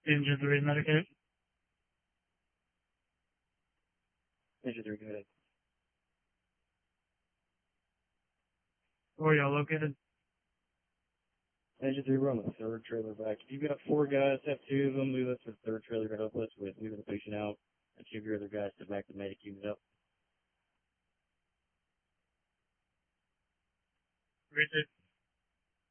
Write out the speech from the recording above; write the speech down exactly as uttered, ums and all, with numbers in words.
Engine three Medicaid. Engine three, go ahead. Where y'all located? Engine three, we're on the third trailer back. If you've got four guys, have two of them move us to the third trailer to help us with moving the patient out, and two of your other guys to back the medic unit up. Repeat.